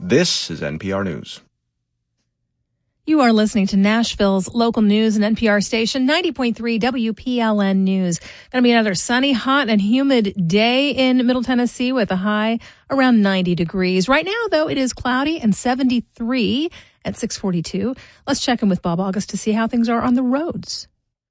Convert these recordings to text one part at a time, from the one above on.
This is NPR News. You are listening to Nashville's local news and NPR station, 90.3 WPLN News. Going to be another sunny, hot, and humid day in Middle Tennessee with a high around 90 degrees. Right now, though, it is cloudy and 73 at 6:42. Let's check in with Bob August to see how things are on the roads.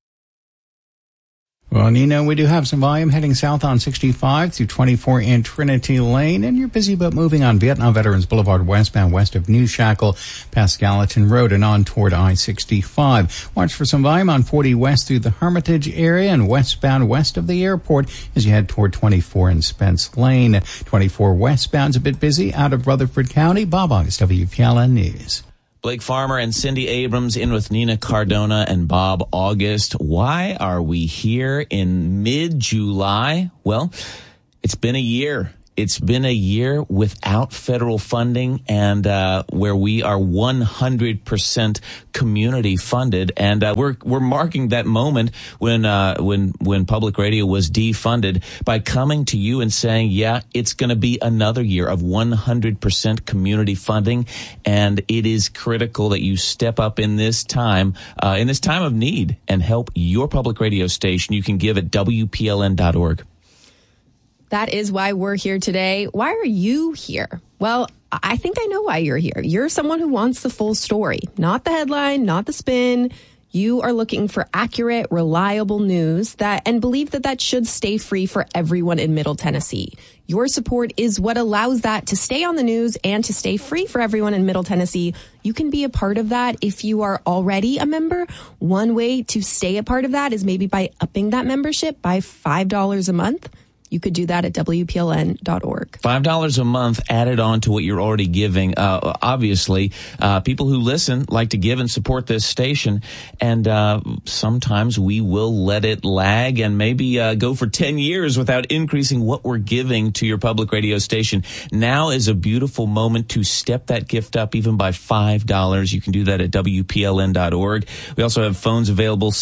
Well, Nina, we do have some volume heading south on 65 through 24 in Trinity Lane, and you're busy but moving on Vietnam Veterans Boulevard westbound west of New Shackle past Gallatin Road and on toward I-65. Watch for some volume on 40 west through the Hermitage area and westbound west of the airport as you head toward 24 in Spence Lane. 24 westbound's a bit busy out of Rutherford County. Bob August, WPLN News. Blake Farmer and Cindy Abrams in with Nina Cardona and Bob August. Why are we here in mid-July? Well, it's been a year. It's been a year without federal funding and where we are 100% community funded, and we're marking that moment when public radio was defunded by coming to you and saying, yeah, it's going to be another year of 100% community funding, and it is critical that you step up in this time of need and help your public radio station. You can give at WPLN.org. That is why we're here today. Why are you here? Well, I think I know why you're here. You're someone who wants the full story, not the headline, not the spin. You are looking for accurate, reliable news and believe that should stay free for everyone in Middle Tennessee. Your support is what allows that to stay on the news and to stay free for everyone in Middle Tennessee. You can be a part of that if you are already a member. One way to stay a part of that is maybe by upping that membership by $5 a month. You could do that at WPLN.org. $5 a month added on to what you're already giving. Obviously, people who listen like to give and support this station, and sometimes we will let it lag and maybe go for 10 years without increasing what we're giving to your public radio station. Now is a beautiful moment to step that gift up even by $5. You can do that at WPLN.org. We also have phones available,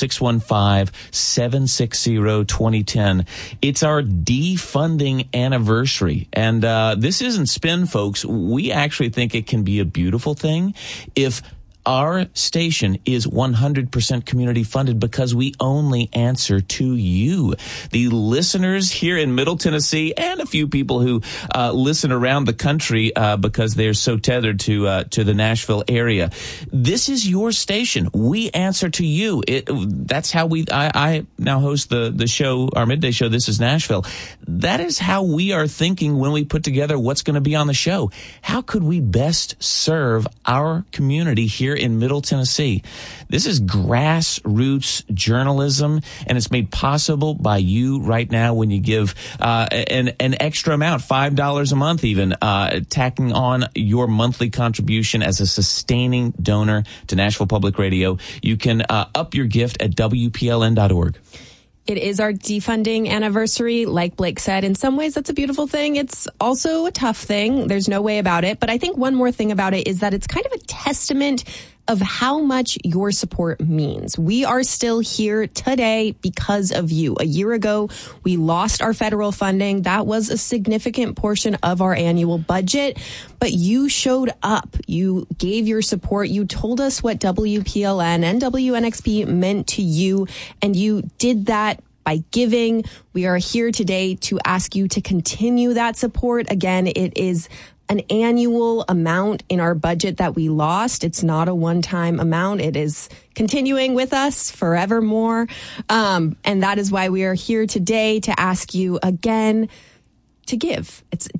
615-760-2010. It's our defunding anniversary. And this isn't spin, folks. We actually think it can be a beautiful thing if our station is 100% community funded because we only answer to you, the listeners here in Middle Tennessee, and a few people who listen around the country because they're so tethered to the Nashville area. This is your station. We answer to you. That's how I now host the show, our midday show, This is Nashville. That is how we are thinking when we put together what's going to be on the show. How could we best serve our community here in Middle Tennessee? This is grassroots journalism, and it's made possible by you right now when you give an extra amount, $5 a month even, tacking on your monthly contribution as a sustaining donor to Nashville Public Radio. You can up your gift at WPLN.org. It is our defunding anniversary. Like Blake said, in some ways, that's a beautiful thing. It's also a tough thing. There's no way about it. But I think one more thing about it is that it's kind of a testament of how much your support means. We are still here today because of you. A year ago, we lost our federal funding. That was a significant portion of our annual budget. But you showed up. You gave your support. You told us what WPLN and WNXP meant to you, and you did that by giving. We are here today to ask you to continue that support. Again, it is an annual amount in our budget that we lost. It's not a one-time amount. It is continuing with us forevermore. And that is why we are here today to ask you again to give. It's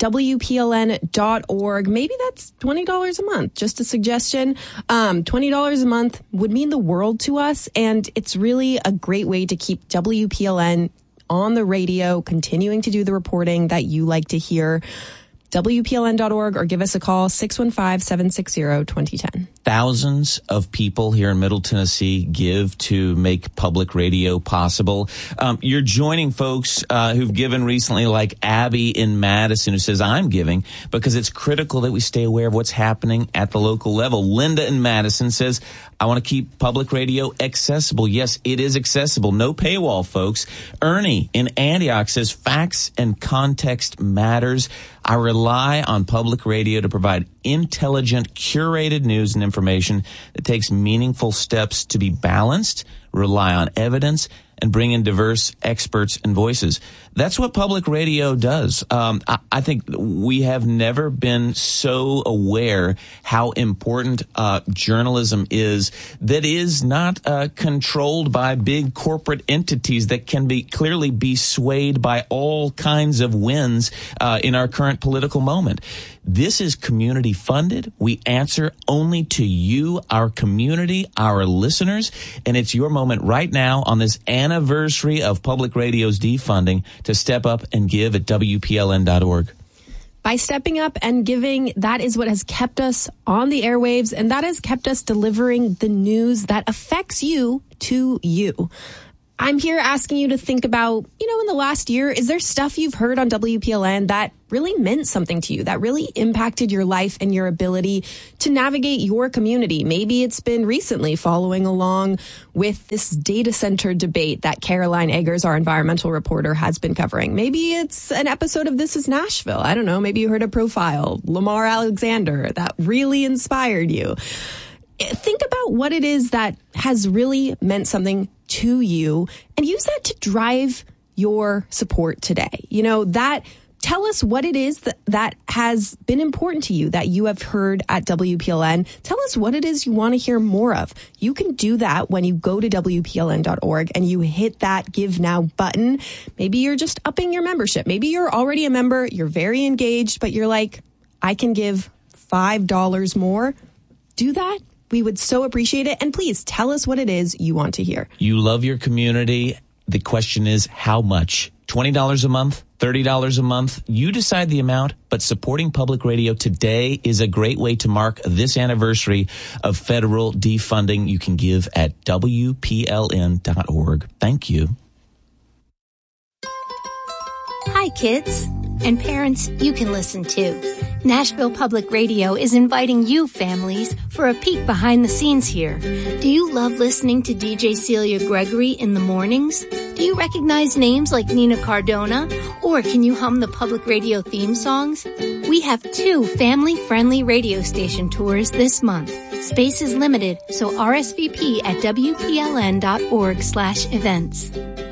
WPLN.org. Maybe that's $20 a month. Just a suggestion. $20 a month would mean the world to us. And it's really a great way to keep WPLN on the radio, continuing to do the reporting that you like to hear. WPLN.org or give us a call, 615-760-2010. Thousands of people here in Middle Tennessee give to make public radio possible. You're joining folks who've given recently, like Abby in Madison, who says, I'm giving because it's critical that we stay aware of what's happening at the local level. Linda in Madison says, I want to keep public radio accessible. Yes, it is accessible. No paywall, folks. Ernie in Antioch says facts and context matters. I rely on public radio to provide intelligent, curated news and information that takes meaningful steps to be balanced, rely on evidence, and bring in diverse experts and voices. That's what public radio does. I think we have never been so aware how important journalism is that is not controlled by big corporate entities that can be clearly be swayed by all kinds of winds in our current political moment. This is community funded. We answer only to you, our community, our listeners, and it's your moment right now on this anniversary of public radio's defunding to step up and give at WPLN.org. By stepping up and giving, that is what has kept us on the airwaves, and that has kept us delivering the news that affects you to you. I'm here asking you to think about, in the last year, is there stuff you've heard on WPLN that really meant something to you, that really impacted your life and your ability to navigate your community? Maybe it's been recently following along with this data center debate that Caroline Eggers, our environmental reporter, has been covering. Maybe it's an episode of This Is Nashville. I don't know. Maybe you heard a profile, Lamar Alexander, that really inspired you. Think about what it is that has really meant something to you and use that to drive your support today. Tell us what it is that has been important to you that you have heard at WPLN. Tell us what it is you want to hear more of. You can do that when you go to WPLN.org and you hit that Give Now button. Maybe you're just upping your membership. Maybe you're already a member, you're very engaged, but you're like, I can give $5 more. Do that. We would so appreciate it. And please tell us what it is you want to hear. You love your community. The question is how much? $20 a month? $30 a month? You decide the amount, but supporting public radio today is a great way to mark this anniversary of federal defunding. You can give at WPLN.org. Thank you. Hi, kids. And parents, you can listen too. Nashville Public Radio is inviting you families for a peek behind the scenes here. Do you love listening to DJ Celia Gregory in the mornings? Do you recognize names like Nina Cardona? Or can you hum the public radio theme songs? We have 2 family-friendly radio station tours this month. Space is limited, so RSVP at WPLN.org/events.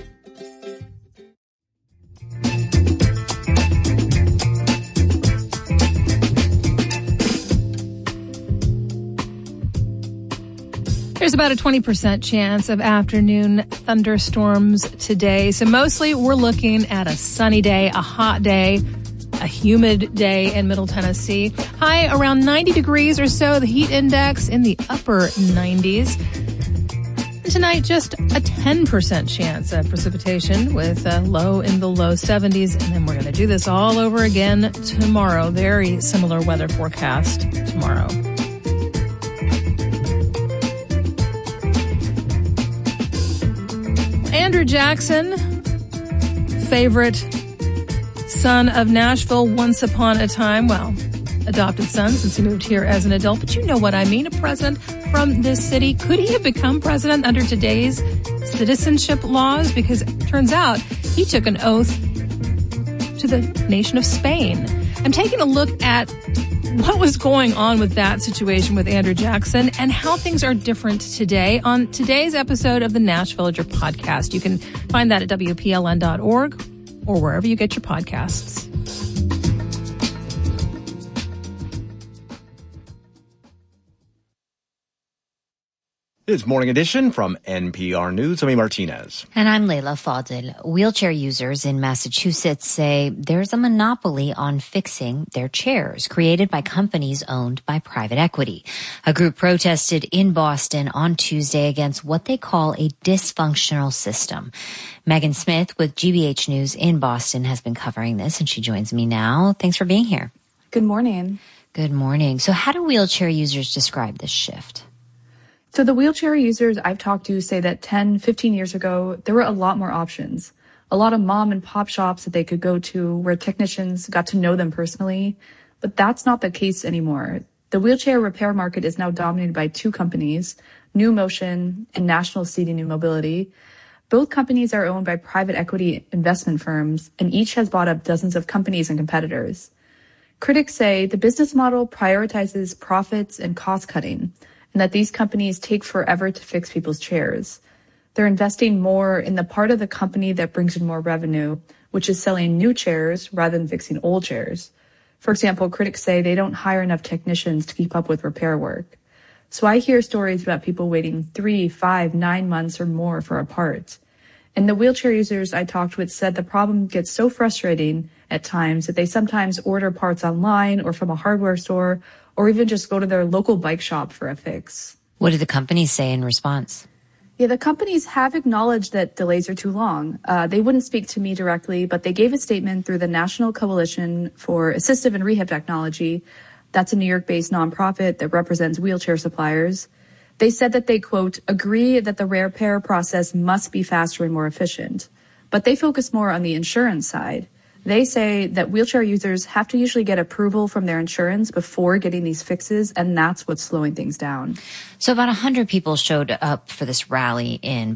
There's about a 20% chance of afternoon thunderstorms today. So mostly we're looking at a sunny day, a hot day, a humid day in Middle Tennessee. High around 90 degrees or so, the heat index in the upper 90s. And tonight, just a 10% chance of precipitation with a low in the low 70s. And then we're going to do this all over again tomorrow. Very similar weather forecast tomorrow. Andrew Jackson, favorite son of Nashville once upon a time. Well, adopted son since he moved here as an adult. But you know what I mean. A president from this city. Could he have become president under today's citizenship laws? Because it turns out he took an oath to the nation of Spain. I'm taking a look at what was going on with that situation with Andrew Jackson and how things are different today on today's episode of the Nash Villager podcast. You can find that at WPLN.org or wherever you get your podcasts. It's Morning Edition from NPR News. I'm Martinez. And I'm Leila Fadil. Wheelchair users in Massachusetts say there's a monopoly on fixing their chairs created by companies owned by private equity. A group protested in Boston on Tuesday against what they call a dysfunctional system. Megan Smith with GBH News in Boston has been covering this, and she joins me now. Thanks for being here. Good morning. Good morning. So how do wheelchair users describe this shift? So the wheelchair users I've talked to say that 10, 15 years ago, there were a lot more options. A lot of mom and pop shops that they could go to where technicians got to know them personally. But that's not the case anymore. The wheelchair repair market is now dominated by two companies, New Motion and National Seating New Mobility. Both companies are owned by private equity investment firms, and each has bought up dozens of companies and competitors. Critics say the business model prioritizes profits and cost cutting, and that these companies take forever to fix people's chairs. They're investing more in the part of the company that brings in more revenue, which is selling new chairs rather than fixing old chairs. For example, critics say they don't hire enough technicians to keep up with repair work. So I hear stories about people waiting 3, 5, 9 months or more for a part. And the wheelchair users I talked with said the problem gets so frustrating at times that they sometimes order parts online or from a hardware store, or even just go to their local bike shop for a fix. What did the companies say in response? Yeah, the companies have acknowledged that delays are too long. They wouldn't speak to me directly, but they gave a statement through the National Coalition for Assistive and Rehab Technology. That's a New York-based nonprofit that represents wheelchair suppliers. They said that they, quote, agree that the repair process must be faster and more efficient. But they focus more on the insurance side. They say that wheelchair users have to usually get approval from their insurance before getting these fixes, and that's what's slowing things down. So about 100 people showed up for this rally in